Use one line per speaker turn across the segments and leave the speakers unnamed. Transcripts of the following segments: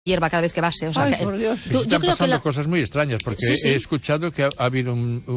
hierba cada vez que base. O sea,
por Dios.
Están pasando cosas muy extrañas, porque he escuchado que ha habido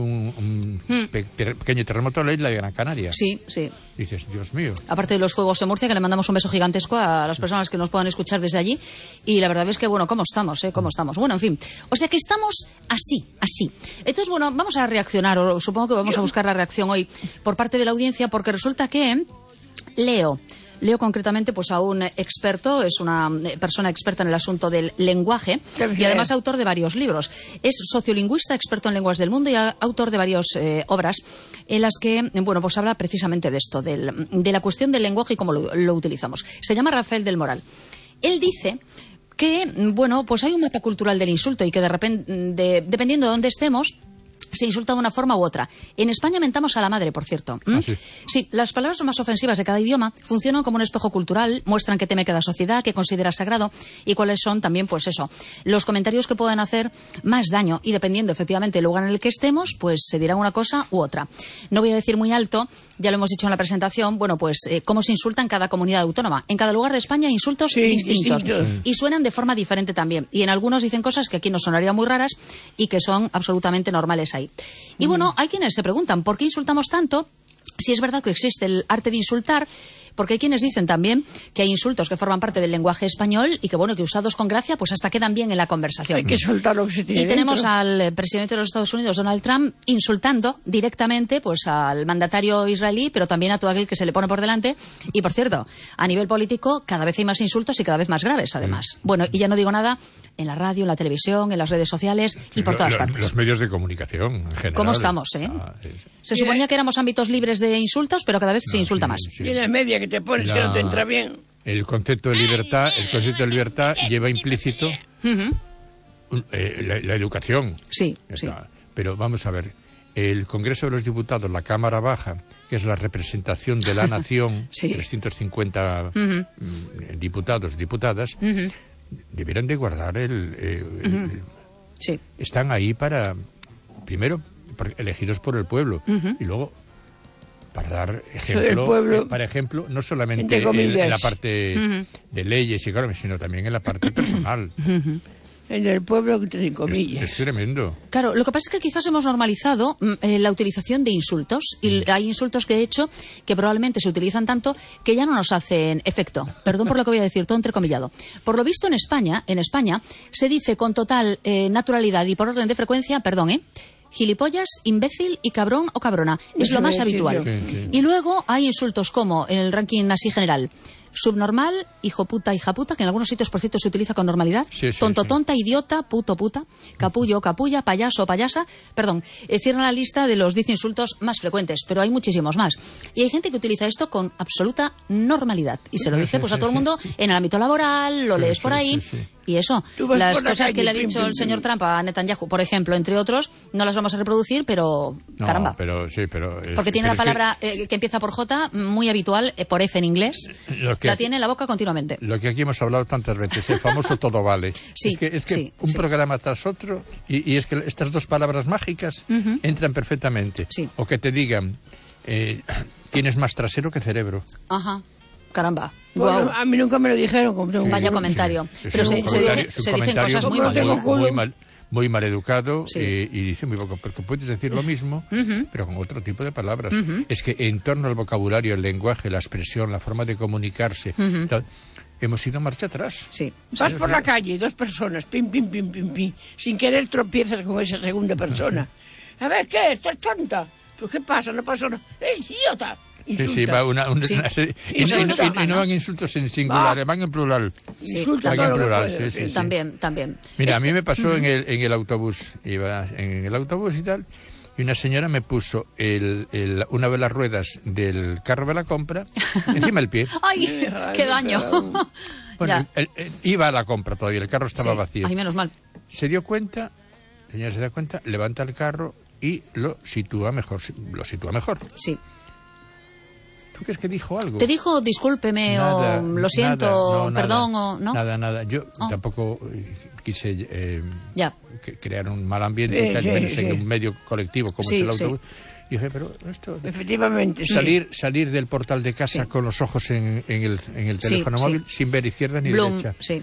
un pequeño terremoto en la isla de Gran Canaria.
Sí.
Dices, Dios mío.
Aparte de los fuegos en Murcia, que le mandamos un beso gigantesco a las personas que nos puedan escuchar desde allí. Y la verdad es que, bueno, ¿cómo estamos? ¿Cómo estamos? Bueno, en fin. O sea que estamos así. Entonces, bueno, vamos a reaccionar, o supongo que vamos a buscar la reacción hoy por parte de la audiencia, porque resulta que Leo concretamente pues a un experto, es una persona experta en el asunto del lenguaje y además autor de varios libros. Es sociolingüista, experto en lenguas del mundo y autor de varias obras en las que, bueno, pues habla precisamente de esto, de la cuestión del lenguaje y cómo lo utilizamos. Se llama Rafael del Moral. Él dice que, bueno, pues hay un mapa cultural del insulto y que de repente, dependiendo de dónde estemos, se insulta de una forma u otra. En España mentamos a la madre, por cierto. Sí, las palabras más ofensivas de cada idioma funcionan como un espejo cultural, muestran qué teme cada sociedad, qué considera sagrado y cuáles son también, pues eso, los comentarios que pueden hacer más daño. Y dependiendo efectivamente del lugar en el que estemos, pues se dirá una cosa u otra. No voy a decir muy alto, ya lo hemos dicho en la presentación, bueno, pues cómo se insulta en cada comunidad autónoma. En cada lugar de España hay insultos distintos. Y suenan de forma diferente también. Y en algunos dicen cosas que aquí nos sonarían muy raras y que son absolutamente normales ahí. Y bueno, hay quienes se preguntan ¿por qué insultamos tanto? Si es verdad que existe el arte de insultar, porque hay quienes dicen también que hay insultos que forman parte del lenguaje español y que, bueno, que usados con gracia, pues hasta quedan bien en la conversación.
Hay que soltar lo que se tiene
Y tenemos
dentro.
al presidente de los Estados Unidos, Donald Trump, insultando directamente pues al mandatario israelí, pero también a todo aquel que se le pone por delante. Y, por cierto, a nivel político, cada vez hay más insultos y cada vez más graves, además. Bueno, y ya no digo nada en la radio, en la televisión, en las redes sociales y por todas partes.
Los medios de comunicación, en general.
¿Cómo estamos, Se suponía que éramos ámbitos libres de insultos, pero cada vez se insulta más.
Y en la media que te pones que no te entra bien.
El concepto de libertad lleva implícito la educación.
Sí.
Pero vamos a ver, el Congreso de los Diputados, la Cámara Baja, que es la representación de la nación, 350 diputados, diputadas, debieran de guardar están ahí para, primero, elegidos por el pueblo, y luego para dar ejemplo, para ejemplo, no solamente en la parte de leyes y económicas, sino también en la parte personal.
En el pueblo, entre comillas.
Es tremendo.
Claro, lo que pasa es que quizás hemos normalizado la utilización de insultos. Y hay insultos que, de hecho, que probablemente se utilizan tanto que ya no nos hacen efecto. Perdón por lo que voy a decir, todo entrecomillado. Por lo visto, en España se dice con total naturalidad y por orden de frecuencia, gilipollas, imbécil y cabrón o cabrona. Es lo más habitual.
Sí.
Y luego hay insultos como, en el ranking así general, subnormal, hijo puta, hija puta, que en algunos sitios, por cierto, se utiliza con normalidad. Tonto, tonta, idiota, puto, puta, capullo, capulla, payaso, payasa. Cierran la lista de los 10 insultos más frecuentes, pero hay muchísimos más. Y hay gente que utiliza esto con absoluta normalidad. Y se lo dice pues a todo el mundo en el ámbito laboral, lo lees por ahí. Y eso, las cosas que le ha dicho el señor Trump a Netanyahu, por ejemplo, entre otros, no las vamos a reproducir, pero caramba. Porque tiene la palabra que empieza por J, muy habitual, por F en inglés, la tiene en la boca continuamente.
Lo que aquí hemos hablado tantas veces, el famoso todo vale. Es que un programa tras otro, y es que estas dos palabras mágicas entran perfectamente. O que te digan, tienes más trasero que cerebro.
Ajá. Caramba.
Bueno, a mí nunca me lo dijeron.
Vaya comentario. Pero se dicen cosas muy malas.
Muy mal educado y dice muy poco, porque puedes decir lo mismo, pero con otro tipo de palabras. Es que en torno al vocabulario, el lenguaje, la expresión, la forma de comunicarse, hemos ido marcha atrás.
Vas por la calle, dos personas, pim, pim, pim, pim, pim, sin querer tropiezas con esa segunda persona. A ver, ¿qué? ¿Estás tonta? ¿Pues qué pasa? No pasa nada. ¡Idiota!
Va y no van insultos en singular, van en plural.
También.
Mira, a mí me pasó en el autobús, iba en el autobús y tal, y una señora me puso una de las ruedas del carro de la compra encima del pie.
¡Ay, qué daño!
Bueno, iba a la compra todavía, el carro estaba vacío.
Ay, menos mal.
Se dio cuenta, la señora se da cuenta, levanta el carro y lo sitúa mejor.
Sí.
¿Tú crees que dijo algo?
¿Te dijo discúlpeme o lo siento, perdón o no?
Nada. Yo tampoco quise crear un mal ambiente, menos en un medio colectivo como es el autobús. Dije, pero esto...
Efectivamente,
salir del portal de casa con los ojos en el teléfono móvil sin ver izquierda ni derecha.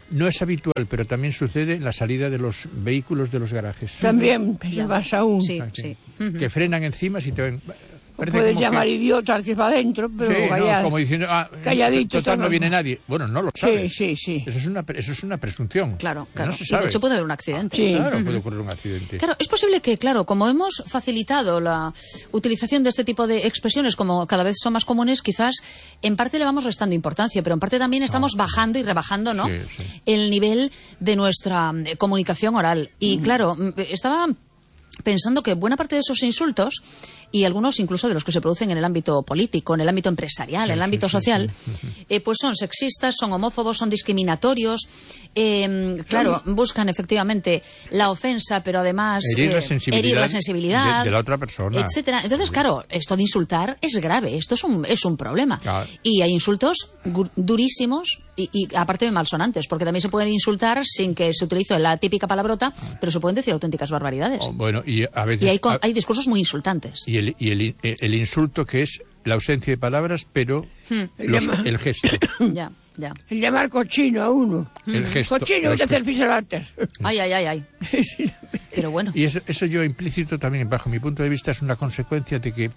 no es habitual, pero también sucede en la salida de los vehículos de los garajes.
También, vas aún.
Sí, sí.
Que frenan encima si te ven...
Puedes llamar idiota al que va adentro, pero
sí,
callado.
No, como diciendo,
calladito.
Total, no viene nadie. Bueno, no lo sabes.
Sí.
Eso es una presunción.
Claro.
No se sabe.
Y de hecho puede haber un accidente.
Sí.
Claro, puede ocurrir un accidente.
Claro, es posible que, como hemos facilitado la utilización de este tipo de expresiones, como cada vez son más comunes, quizás en parte le vamos restando importancia, pero en parte también estamos bajando y rebajando, ¿no?
Sí.
El nivel de nuestra comunicación oral. Y claro, estaba pensando que buena parte de esos insultos, y algunos incluso de los que se producen en el ámbito político, en el ámbito empresarial, en el ámbito social, pues son sexistas, son homófobos, son discriminatorios, buscan efectivamente la ofensa, pero además
herir la sensibilidad
de
la otra persona,
etcétera. Entonces, claro, esto de insultar es grave, esto es un problema.
Claro.
Y hay insultos durísimos y aparte de malsonantes, porque también se pueden insultar sin que se utilice la típica palabrota, pero se pueden decir auténticas barbaridades.
Y a veces
hay discursos muy insultantes.
Y el insulto, que es la ausencia de palabras, pero el gesto.
Ya.
El llamar cochino a uno.
El gesto.
Cochino, vete a hacer pisolates.
Ay. Pero bueno.
Y eso yo implícito también, bajo mi punto de vista, es una consecuencia de que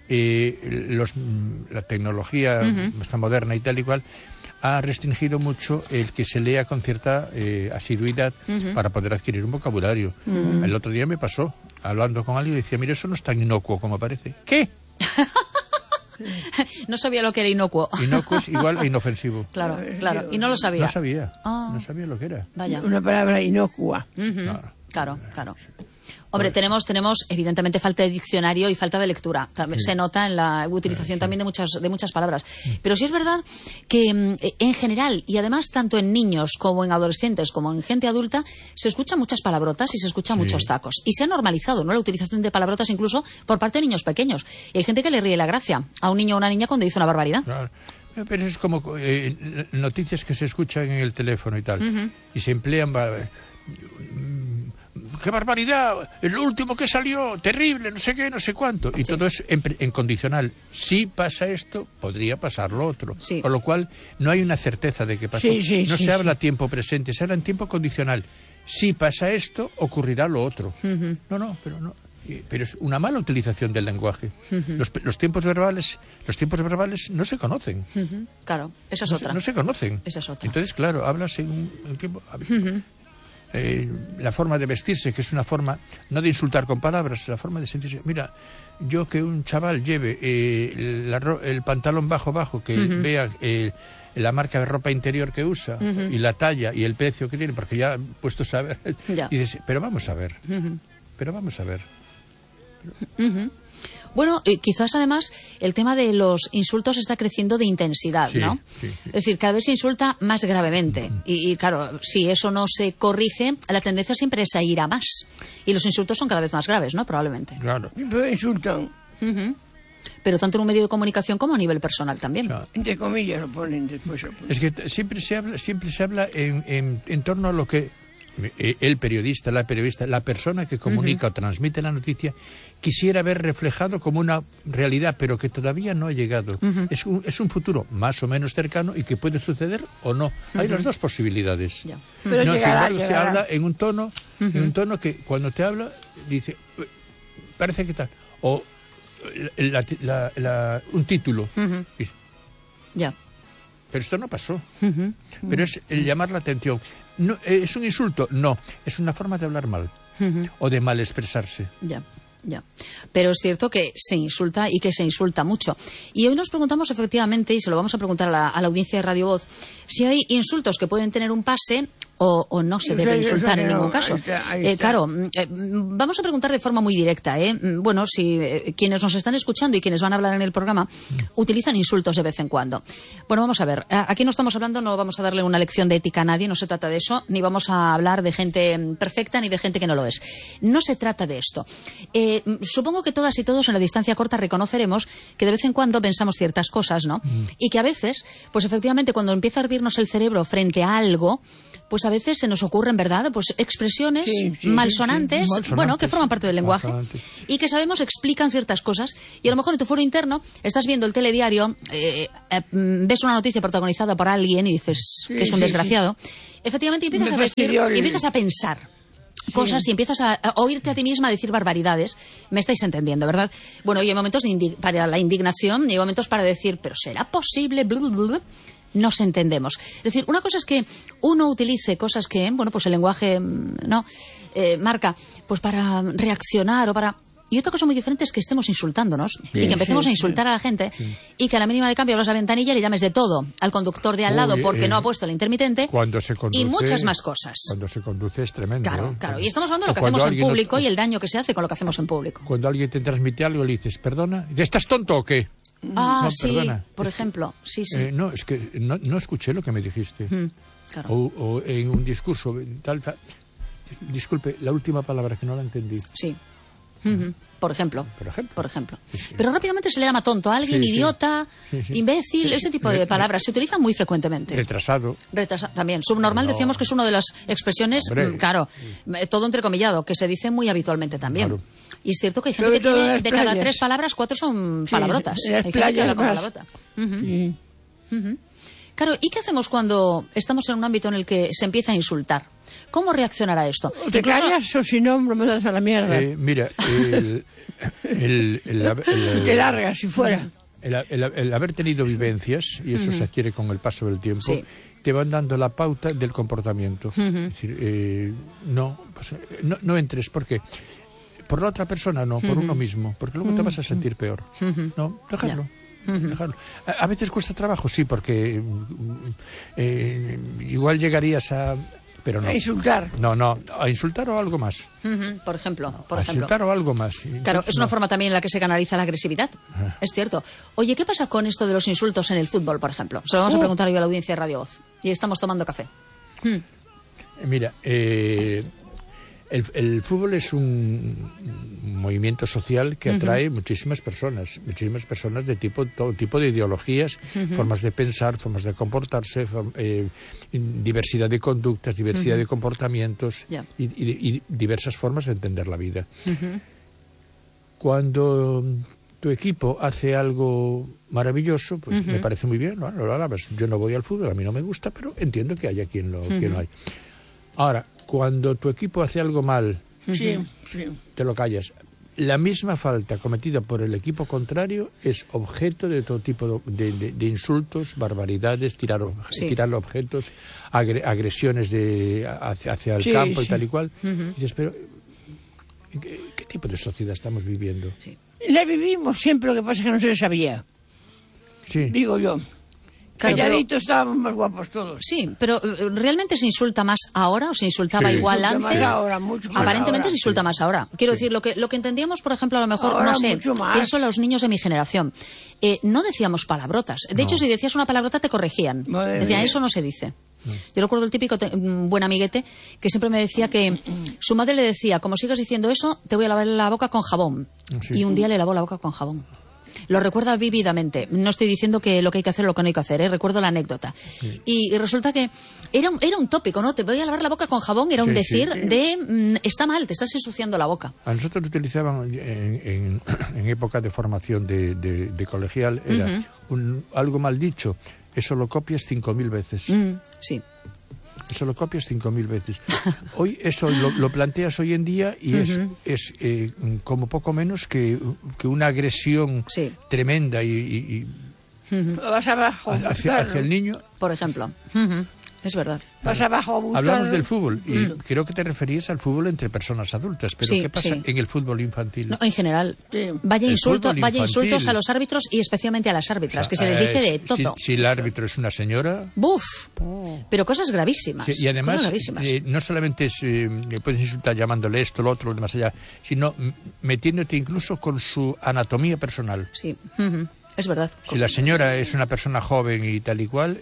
la tecnología esta moderna y tal y cual ha restringido mucho el que se lea con cierta asiduidad para poder adquirir un vocabulario. El otro día me pasó, hablando con alguien, y decía, mira, eso no es tan inocuo como parece. ¿Qué?
No sabía lo que era inocuo.
Inocuo es igual a inofensivo.
Claro. Y no lo sabía.
No sabía lo que era.
Vaya.
Una palabra inocua.
Claro. Hombre, tenemos evidentemente falta de diccionario y falta de lectura. Se nota en la utilización también de muchas palabras. Pero sí es verdad que en general, y además tanto en niños como en adolescentes como en gente adulta, se escuchan muchas palabrotas y se escuchan muchos tacos. Y se ha normalizado, ¿no?, la utilización de palabrotas incluso por parte de niños pequeños. Y hay gente que le ríe la gracia a un niño o una niña cuando dice una barbaridad.
Claro. Pero es como noticias que se escuchan en el teléfono y tal. Y se emplean... ¡Qué barbaridad! El último que salió, terrible, no sé qué, no sé cuánto. Y todo es en condicional. Si pasa esto, podría pasar lo otro.
Sí.
Con lo cual, no hay una certeza de que pasó. No se habla tiempo presente, se habla en tiempo condicional. Si pasa esto, ocurrirá lo otro. Pero no. Pero es una mala utilización del lenguaje. Los tiempos verbales no se conocen.
Claro, esa es otra.
No se conocen.
Esa es otra.
Entonces, claro, hablas en un tiempo... la forma de vestirse, que es una forma no de insultar con palabras, la forma de sentirse. Mira, yo que un chaval lleve el pantalón bajo, que vea la marca de ropa interior que usa y la talla y el precio que tiene, porque ya puesto a saber, y dices, pero vamos a ver.
Bueno, quizás además el tema de los insultos está creciendo de intensidad, ¿no?
Sí.
Es decir, cada vez se insulta más gravemente. Y claro, si eso no se corrige, la tendencia siempre es a ir a más. Y los insultos son cada vez más graves, ¿no? Probablemente.
Claro.
Pero insultan.
Pero tanto en un medio de comunicación como a nivel personal también.
Claro. Entre comillas lo ponen después.
Es que siempre se habla en torno a lo que el periodista, la persona que comunica o transmite la noticia quisiera ver reflejado como una realidad, pero que todavía no ha llegado. Es un futuro más o menos cercano y que puede suceder o no. Hay las dos posibilidades.
Pero
sin
llegará.
se habla en un tono que cuando te habla dice, parece que tal, o un título.
Ya.
Pero esto no pasó. Pero es el llamar la atención. No, ¿es un insulto? No. Es una forma de hablar mal. O de mal expresarse.
Ya. Pero es cierto que se insulta y que se insulta mucho. Y hoy nos preguntamos efectivamente, y se lo vamos a preguntar a la audiencia de Radio Voz, si hay insultos que pueden tener un pase o no se debe insultar en ningún caso.
Ahí está.
Claro, vamos a preguntar de forma muy directa. Bueno, si quienes nos están escuchando y quienes van a hablar en el programa utilizan insultos de vez en cuando. Bueno, vamos a ver. Aquí no estamos hablando, no vamos a darle una lección de ética a nadie, no se trata de eso, ni vamos a hablar de gente perfecta ni de gente que no lo es. No se trata de esto. Supongo que todas y todos en la distancia corta reconoceremos que de vez en cuando pensamos ciertas cosas, ¿no? Y que a veces, pues efectivamente, cuando empieza a hervirnos el cerebro frente a algo, pues a veces se nos ocurren, ¿verdad?, pues expresiones malsonantes, bueno, que forman parte del lenguaje y que sabemos explican ciertas cosas, y a lo mejor en tu foro interno estás viendo el telediario, ves una noticia protagonizada por alguien y dices que es un desgraciado. Efectivamente, empiezas a decir, y empiezas a pensar cosas y empiezas a oírte a ti misma decir barbaridades. Me estáis entendiendo, ¿verdad? Bueno, y hay momentos para la indignación y hay momentos para decir, pero ¿será posible? Nos entendemos. Es decir, una cosa es que uno utilice cosas que, bueno, pues el lenguaje marca, pues para reaccionar o para... Y otra cosa muy diferente es que estemos insultándonos y que empecemos a insultar a la gente y que a la mínima de cambio abras la ventanilla y le llames de todo al conductor de al lado porque no ha puesto el intermitente y muchas más cosas.
Cuando se conduce es tremendo.
Claro. Y estamos hablando de lo que hacemos en público y el daño que se hace con lo que hacemos en público.
Cuando alguien te transmite algo le dices, perdona, ¿estás tonto o qué?
No, sí, perdona. Por ejemplo. Sí.
No, es que no escuché lo que me dijiste.
Claro.
O en un discurso, tal. Disculpe, la última palabra que no la entendí.
Sí. Por ejemplo. Pero rápidamente se le llama tonto a alguien, idiota, imbécil, ese tipo de palabras se utilizan muy frecuentemente.
Retrasado
también. Subnormal decíamos que es una de las expresiones, todo entrecomillado, que se dice muy habitualmente también. Claro. Y es cierto que hay gente que tiene de cada 3 palabras, 4 son palabrotas. Hay gente que habla con palabrota. Claro, ¿y qué hacemos cuando estamos en un ámbito en el que se empieza a insultar? ¿Cómo reaccionará esto?
¿Te callas o si no me das a la mierda?
Mira,
te largas si fuera.
El haber tenido vivencias, y eso se adquiere con el paso del tiempo, te van dando la pauta del comportamiento. Es decir, no entres, porque por la otra persona no, por uno mismo, porque luego te vas a sentir peor. No, déjalo. A veces cuesta trabajo, sí, porque igual llegarías a... Pero no.
A insultar.
No, a insultar o algo más.
Por ejemplo.
Insultar o algo más.
Claro, es una forma también en la que se canaliza la agresividad. Es cierto. Oye, ¿qué pasa con esto de los insultos en el fútbol, por ejemplo? Se lo vamos a preguntar yo a la audiencia de Radio Voz. Y estamos tomando café.
Mira, el fútbol es un movimiento social que atrae muchísimas personas de todo tipo de ideologías, formas de pensar, formas de comportarse, diversidad de conductas, diversidad de comportamientos y diversas formas de entender la vida. Cuando tu equipo hace algo maravilloso, pues me parece muy bien, ¿no? Yo no voy al fútbol, a mí no me gusta, pero entiendo que haya quien lo hay. Ahora, cuando tu equipo hace algo mal, te lo callas. La misma falta cometida por el equipo contrario es objeto de todo tipo de insultos, barbaridades, tirar objetos, agresiones hacia el campo y tal y cual. Y dices, pero ¿qué tipo de sociedad estamos viviendo?
La vivimos siempre, lo que pasa es que no se sabía. Digo yo. Calladitos estábamos más guapos todos.
Sí, pero ¿realmente se insulta más ahora o se insultaba igual antes?
Más ahora, mucho más.
Aparentemente se insulta más ahora. Quiero decir, lo que entendíamos, por ejemplo, a lo mejor, ahora, no sé, pienso en los niños de mi generación. No decíamos palabrotas. De hecho, si decías una palabrota te corregían. Decían, eso no se dice. Yo recuerdo el típico buen amiguete que siempre me decía que su madre le decía, como sigas diciendo eso, te voy a lavar la boca con jabón. Y un día le lavó la boca con jabón. Lo recuerda vívidamente. No estoy diciendo que lo que hay que hacer es lo que no hay que hacer, recuerdo la anécdota. Y resulta que era un tópico, ¿no? Te voy a lavar la boca con jabón, era un decir de está mal, te estás ensuciando la boca.
A nosotros lo utilizaban en época de formación de colegial, era algo mal dicho, eso lo copias 5.000 veces.
Sí.
Eso lo copias 5.000 veces. Hoy eso lo planteas hoy en día y es como poco menos que una agresión tremenda y
vas abajo
hacia el niño.
Por ejemplo. Es verdad.
Vas abajo a buscar...
Hablamos del fútbol y creo que te referías al fútbol entre personas adultas, pero ¿qué pasa en el fútbol infantil?
No, en general. Vaya insultos a los árbitros y especialmente a las árbitras, que se les dice de todo.
Si el árbitro es una señora...
¡Buf! Pero cosas gravísimas.
Y además, no solamente puedes insultar llamándole esto, lo otro, lo demás allá, sino metiéndote incluso con su anatomía personal.
Sí. Es verdad.
Si la señora es una persona joven y tal y cual,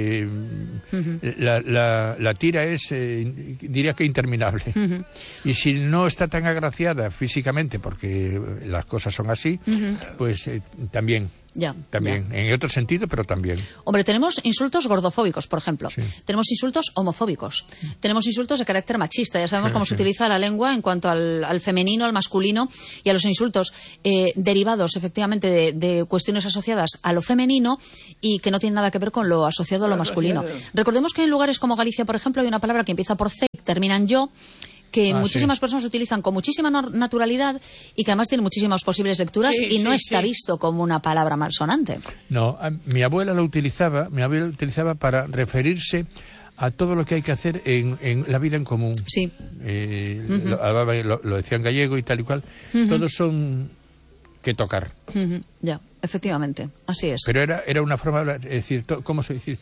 la tira es, diría que interminable. Y si no está tan agraciada físicamente, porque las cosas son así, pues también. También, en otro sentido, pero también.
Hombre, tenemos insultos gordofóbicos, por ejemplo. Sí. Tenemos insultos homofóbicos. Tenemos insultos de carácter machista. Ya sabemos cómo se utiliza la lengua en cuanto al femenino, al masculino y a los insultos derivados, efectivamente, de cuestiones asociadas a lo femenino y que no tienen nada que ver con lo asociado a lo masculino. Recordemos que en lugares como Galicia, por ejemplo, hay una palabra que empieza por C, termina en yo, que muchísimas personas utilizan con muchísima naturalidad y que además tiene muchísimas posibles lecturas y no está visto como una palabra malsonante.
No, mi abuela lo utilizaba para referirse a todo lo que hay que hacer en la vida en común.
Sí.
Lo decía en gallego y tal y cual. Todos son que tocar.
Ya. Efectivamente, así es.
Pero era una forma de decir, ¿cómo se dice?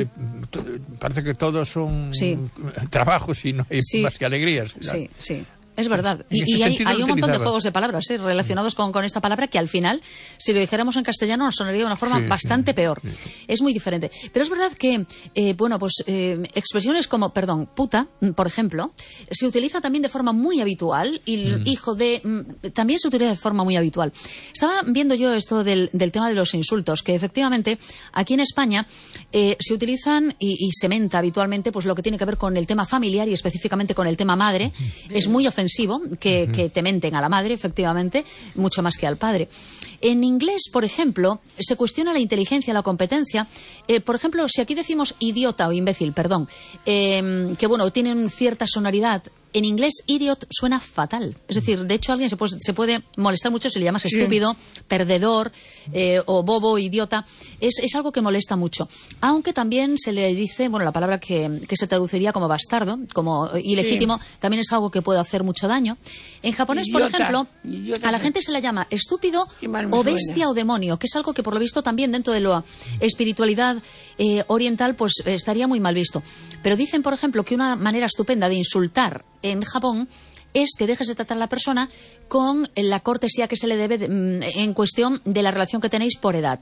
Parece que todos son trabajos y no hay más que alegrías.
Sí, sí. Es verdad. Y hay un montón de juegos de palabras relacionados con esta palabra que al final, si lo dijéramos en castellano, nos sonaría de una forma bastante peor. Sí. Es muy diferente. Pero es verdad que, expresiones como, puta, por ejemplo, se utiliza también de forma muy habitual y hijo de... también se utiliza de forma muy habitual. Estaba viendo yo esto del tema de los insultos, que efectivamente aquí en España se utilizan y se menta habitualmente pues lo que tiene que ver con el tema familiar y específicamente con el tema madre. Es muy ofensivo que te menten a la madre, efectivamente, mucho más que al padre. En inglés, por ejemplo, se cuestiona la inteligencia, la competencia. Por ejemplo, si aquí decimos idiota o imbécil, que tienen cierta sonoridad. En inglés, idiot suena fatal. Es decir, de hecho, alguien se puede molestar mucho si le llamas estúpido, perdedor o bobo, idiota. Es algo que molesta mucho. Aunque también se le dice, la palabra que se traduciría como bastardo, como ilegítimo, también es algo que puede hacer mucho daño. En japonés, idiota, por ejemplo, a la gente se le llama estúpido o bestia o demonio, que es algo que por lo visto también dentro de la espiritualidad oriental pues estaría muy mal visto. Pero dicen, por ejemplo, que una manera estupenda de insultar en Japón es que dejes de tratar a la persona con la cortesía que se le debe en cuestión de la relación que tenéis por edad.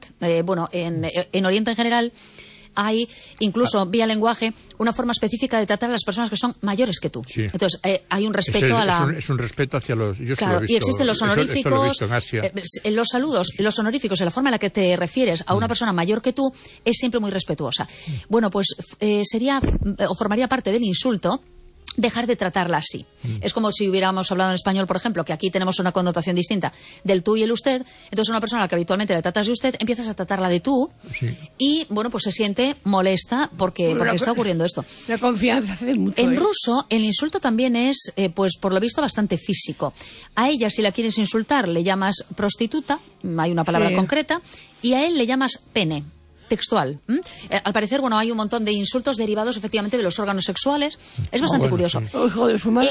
En Oriente en general hay, incluso vía lenguaje, una forma específica de tratar a las personas que son mayores que tú. Sí. Entonces, hay un respeto
es un respeto hacia los... Yo
claro,
lo he visto,
y existen los honoríficos,
esto lo he visto en Asia.
Los saludos, los honoríficos, la forma en la que te refieres a una persona mayor que tú es siempre muy respetuosa. Bueno, pues sería o formaría parte del insulto dejar de tratarla así. Es como si hubiéramos hablado en español, por ejemplo, que aquí tenemos una connotación distinta del tú y el usted. Entonces, una persona a la que habitualmente le tratas de usted, empiezas a tratarla de tú y, pues se siente molesta porque está ocurriendo esto.
La confianza hace mucho.
En ruso, el insulto también es, por lo visto, bastante físico. A ella, si la quieres insultar, le llamas prostituta, hay una palabra concreta, y a él le llamas pene. Textual. Al parecer, hay un montón de insultos derivados efectivamente de los órganos sexuales. Es bastante curioso.
Sí. Hijo de su madre.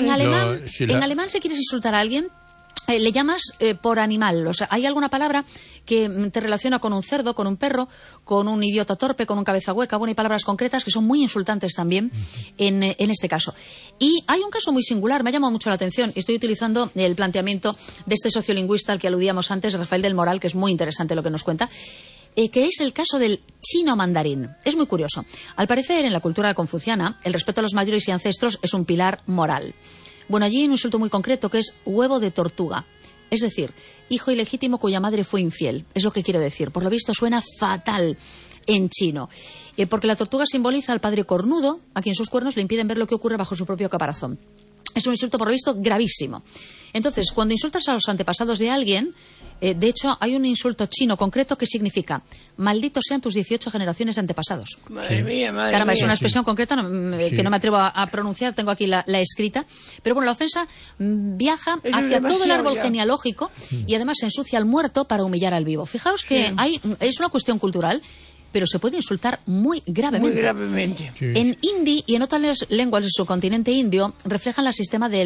En alemán, si quieres insultar a alguien, le llamas por animal. O sea, hay alguna palabra que te relaciona con un cerdo, con un perro, con un idiota torpe, con un cabeza hueca. Hay palabras concretas que son muy insultantes también en este caso. Y hay un caso muy singular, me ha llamado mucho la atención. Estoy utilizando el planteamiento de este sociolingüista al que aludíamos antes, Rafael del Moral, que es muy interesante lo que nos cuenta. Que es el caso del chino mandarín. Es muy curioso. Al parecer, en la cultura confuciana, el respeto a los mayores y ancestros es un pilar moral. Allí hay un insulto muy concreto que es huevo de tortuga. Es decir, hijo ilegítimo cuya madre fue infiel. Es lo que quiero decir. Por lo visto suena fatal en chino. Porque la tortuga simboliza al padre cornudo, a quien sus cuernos le impiden ver lo que ocurre bajo su propio caparazón. Es un insulto, por lo visto, gravísimo. Entonces, cuando insultas a los antepasados de alguien, de hecho, hay un insulto chino concreto que significa malditos sean tus 18 generaciones de antepasados.
Madre mía.
Caramba, es una expresión concreta que no me atrevo a pronunciar, tengo aquí la escrita. Pero la ofensa viaja hacia todo el árbol genealógico y además ensucia al muerto para humillar al vivo. Fijaos que es una cuestión cultural, pero se puede insultar muy gravemente.
Muy gravemente.
Sí.
En hindi y en otras lenguas del subcontinente indio reflejan la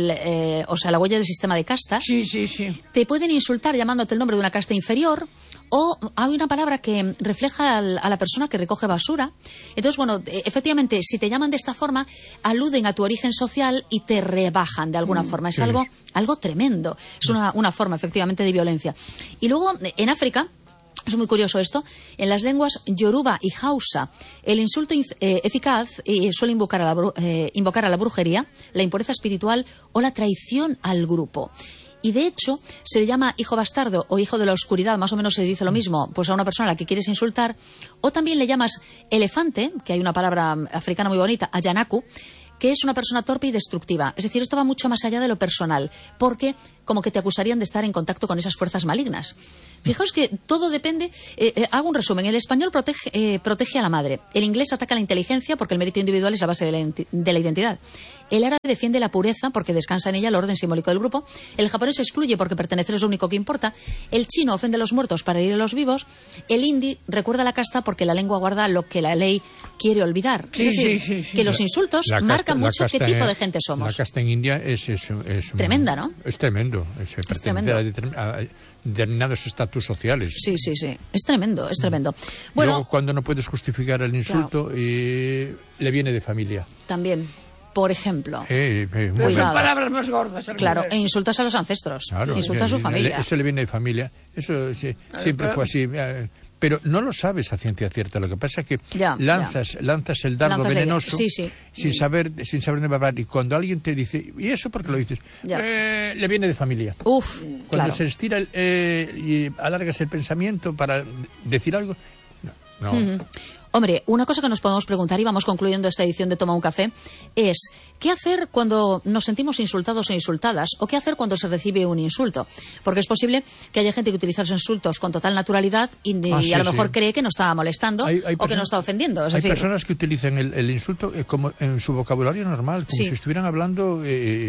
huella del sistema de castas.
Sí.
Te pueden insultar llamándote el nombre de una casta inferior, o hay una palabra que refleja a la persona que recoge basura. Entonces, efectivamente, si te llaman de esta forma, aluden a tu origen social y te rebajan de alguna forma. Es algo tremendo. Es una forma, efectivamente, de violencia. Y luego, en África, es muy curioso esto. En las lenguas yoruba y hausa, el insulto eficaz suele invocar a la brujería, la impureza espiritual o la traición al grupo. Y de hecho, se le llama hijo bastardo o hijo de la oscuridad, más o menos se dice lo mismo, pues a una persona a la que quieres insultar. O también le llamas elefante, que hay una palabra africana muy bonita, ayanaku, que es una persona torpe y destructiva. Es decir, esto va mucho más allá de lo personal, porque como que te acusarían de estar en contacto con esas fuerzas malignas. Fijaos que todo depende. Hago un resumen. El español protege a la madre. El inglés ataca la inteligencia porque el mérito individual es la base de la identidad. El árabe defiende la pureza porque descansa en ella el orden simbólico del grupo. El japonés excluye porque pertenecer es lo único que importa. El chino ofende a los muertos para herir a los vivos. El hindi recuerda la casta porque la lengua guarda lo que la ley quiere olvidar.
Sí,
es decir, que los insultos marcan mucho qué tipo de gente somos.
La casta en India es
tremenda, ¿no?
Es tremendo. Es tremendo. A determinados estatus sociales.
Sí. Es tremendo. Bueno,
luego, cuando no puedes justificar el insulto, claro, le viene de familia.
También. Por ejemplo.
Pero son palabras más gordas.
Claro, e insultas a los ancestros. Claro, insultas a su familia.
Eso le viene de familia. Eso sí, siempre fue así. Pero no lo sabes a ciencia cierta. Lo que pasa es que lanzas el dardo venenoso sin saber dónde va a hablar. Y cuando alguien te dice, ¿y eso por qué lo dices? Le viene de familia. Cuando se estira y alargas el pensamiento para decir algo, no.
Hombre, una cosa que nos podemos preguntar, y vamos concluyendo esta edición de Toma un Café, es ¿qué hacer cuando nos sentimos insultados o insultadas? ¿O qué hacer cuando se recibe un insulto? Porque es posible que haya gente que utiliza los insultos con total naturalidad y a lo mejor cree que nos está molestando o que nos está ofendiendo.
Hay personas que utilizan el insulto como en su vocabulario normal, como si estuvieran hablando...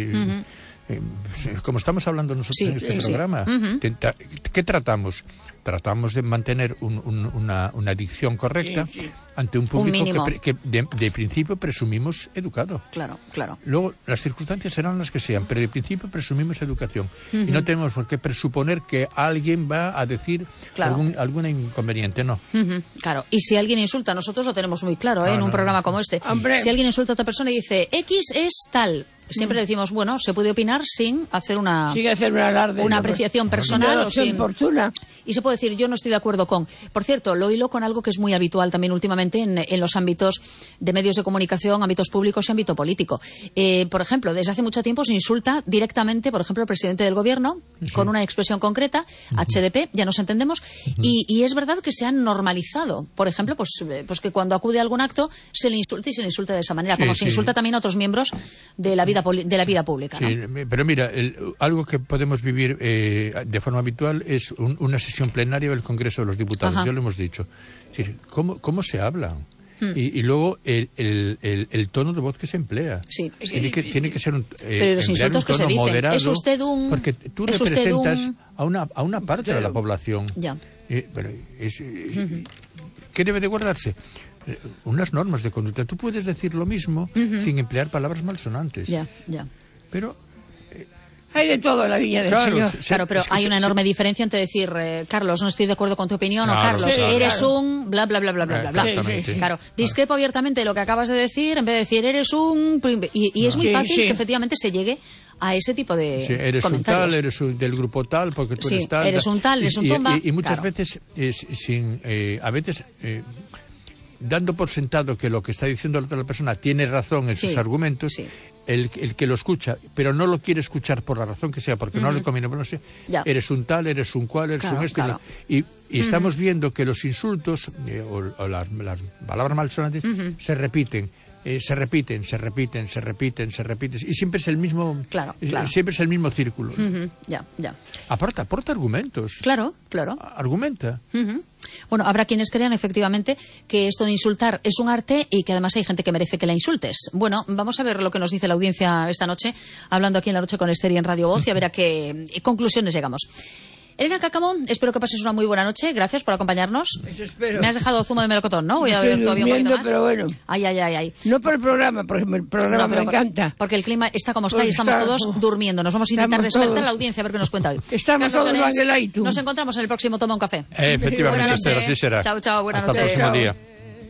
como estamos hablando nosotros en este programa. ¿Qué tratamos? Tratamos de mantener una dicción correcta ante un público que de principio presumimos educado.
Claro.
Luego, las circunstancias serán las que sean, pero de principio presumimos educación. Y no tenemos por qué presuponer que alguien va a decir algún inconveniente, no.
Claro, y si alguien insulta, nosotros lo tenemos muy claro en un programa como este.
Hombre.
Si alguien insulta a otra persona y dice, X es tal... Siempre decimos, bueno, se puede opinar sin hacer una apreciación personal o sin
fortuna.
Y se puede decir, yo no estoy de acuerdo con. Por cierto, lo hilo con algo que es muy habitual también últimamente en los ámbitos de medios de comunicación, ámbitos públicos y ámbito político. Por ejemplo, desde hace mucho tiempo se insulta directamente, por ejemplo, al presidente del gobierno con una expresión concreta, HDP, ya nos entendemos, y es verdad que se han normalizado. Por ejemplo, pues que cuando acude a algún acto se le insulte y se le insulta de esa manera, como se insulta también a otros miembros de la vida pública, ¿no?
Sí, pero mira, algo que podemos vivir de forma habitual es una sesión plenaria del Congreso de los Diputados. Ya lo hemos dicho. Sí, ¿cómo se habla? Y luego el tono de voz que se emplea. Tiene que ser
pero los insultos que se dicen, moderado, es usted un...
Porque tú representas a una parte de la población. ¿Qué debe de guardarse? Unas normas de conducta. Tú puedes decir lo mismo sin emplear palabras malsonantes. Pero...
hay de todo en la viña del Señor.
Claro, pero hay una enorme diferencia entre decir, Carlos, no estoy de acuerdo con tu opinión, o Carlos, eres un bla, bla, bla, bla, bla, bla. Claro, discrepo abiertamente de lo que acabas de decir, en vez de decir, eres un... Y es muy fácil que efectivamente se llegue a ese tipo de
eres
comentarios.
Un tal, eres del grupo tal, porque tú eres tal.
Eres un tal, eres un tomba.
Y muchas veces, a veces... dando por sentado que lo que está diciendo la otra persona tiene razón en sus argumentos, el que lo escucha, pero no lo quiere escuchar por la razón que sea, porque no le conviene, no sé, eres un tal, eres un cual, eres un este. Y estamos viendo que los insultos o las palabras malsonantes se repiten. Se repiten y siempre es el mismo siempre es el mismo círculo. Aporta argumentos.
Claro.
Argumenta.
Bueno, habrá quienes crean efectivamente que esto de insultar es un arte y que además hay gente que merece que la insultes. Bueno, vamos a ver lo que nos dice la audiencia esta noche, hablando aquí en La Noche con Esther y en Radio Voz, y a ver a qué conclusiones llegamos. Elena Cáccamo, espero que pases una muy buena noche. Gracias por acompañarnos.
Eso espero.
Me has dejado zumo de melocotón, ¿no? Voy a beber todavía un poquito más.
Pero bueno.
Ay.
No por el programa, porque el programa me encanta.
Porque el clima está como está y estamos todos durmiendo. Nos vamos a intentar despertar a la audiencia a ver qué nos cuenta hoy.
Estamos todos en el...
Nos encontramos en el próximo Toma un Café.
Efectivamente, así será.
Chao, buenas
noches. Hasta el próximo día.